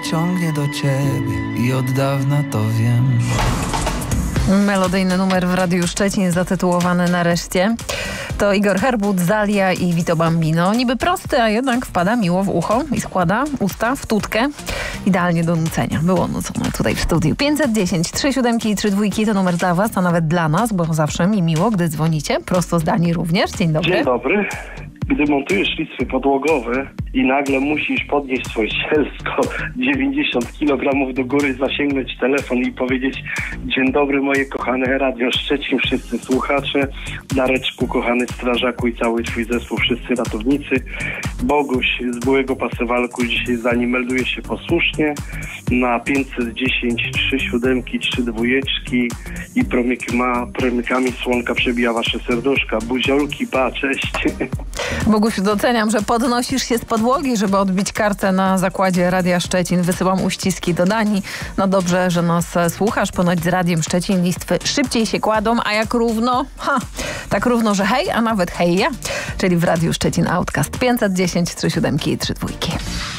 ciągnie do ciebie i od dawna to wiem. Melodyjny numer w Radiu Szczecin zatytułowany Nareszcie. To Igor Herbut, Zalia i Vito Bambino. Niby prosty, a jednak wpada miło w ucho i składa usta w tutkę. Idealnie do nucenia. Było nucone tutaj w studiu. 510 37 i 32 to numer dla was, a nawet dla nas, bo zawsze mi miło, gdy dzwonicie. Prosto zdani również. Dzień dobry. Dzień dobry. Gdy montujesz listwy podłogowe i nagle musisz podnieść swoje cielsko 90 kg do góry, zasięgnąć telefon i powiedzieć: dzień dobry moje kochane Radio Szczecin, wszyscy słuchacze, Dareczku, kochany strażaku i cały twój zespół, wszyscy ratownicy. Boguś z byłego Pasewalku dzisiaj z nami melduje się posłusznie na 510 3 siódemki, 3 dwójeczki i promykami słonka przebija wasze serduszka. Buziolki, pa, cześć. Bogusiu, doceniam, że podnosisz się z podłogi, żeby odbić kartę na zakładzie Radia Szczecin. Wysyłam uściski do Danii. No dobrze, że nas słuchasz. Ponoć z Radiem Szczecin listwy szybciej się kładą, a jak równo? Tak równo, że hej, a nawet hej ja. Czyli w Radiu Szczecin Outcast 510 3 siódemki i 3 dwójki.